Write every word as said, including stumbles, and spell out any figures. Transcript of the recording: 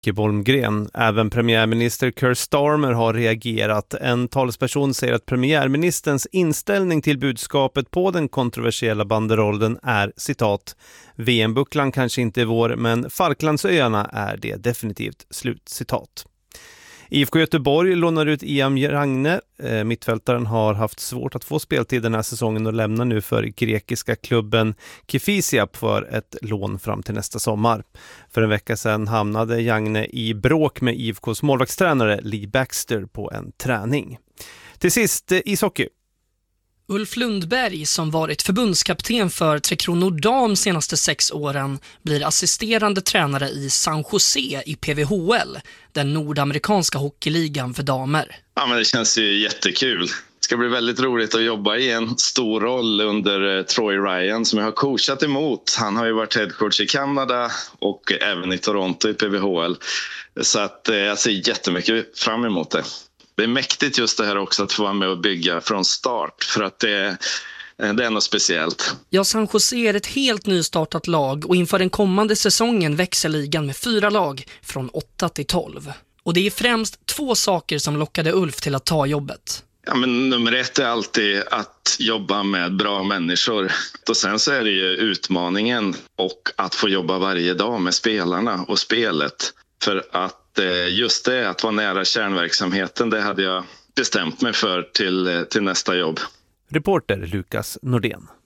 Bolmgren. Även premiärminister Keir Starmer har reagerat. En talesperson säger att premiärministerns inställning till budskapet på den kontroversiella banderollen är, citat, V M-bucklan kanske inte är vår, men Falklandsöarna är det definitivt, slut citat. I F K Göteborg lånar ut Iam Ragne. Mittfältaren har haft svårt att få speltid den här säsongen och lämnar nu för grekiska klubben Kefisiap för ett lån fram till nästa sommar. För en vecka sedan hamnade Ragne i bråk med I F K:s målvaktstränare Lee Baxter på en träning. Till sist, ishockey. Ulf Lundberg, som varit förbundskapten för Tre Kronor Dam senaste sex åren, blir assisterande tränare i San Jose i P V H L, den nordamerikanska hockeyligan för damer. Ja, men det känns ju jättekul. Det ska bli väldigt roligt att jobba i en stor roll under Troy Ryan som jag har coachat emot. Han har ju varit headcoach i Kanada och även i Toronto i P V H L. Så att jag ser jättemycket fram emot det. Det är mäktigt just det här också att få vara med och bygga från start, för att det, det är något speciellt. Ja, San Jose är ett helt nystartat lag och inför den kommande säsongen växer ligan med fyra lag från åtta till tolv. Och det är främst två saker som lockade Ulf till att ta jobbet. Ja, men nummer ett är alltid att jobba med bra människor. Och sen så är det ju utmaningen och att få jobba varje dag med spelarna och spelet. För att just det, att vara nära kärnverksamheten, det hade jag bestämt mig för till, till nästa jobb. Reporter Lukas Nordén.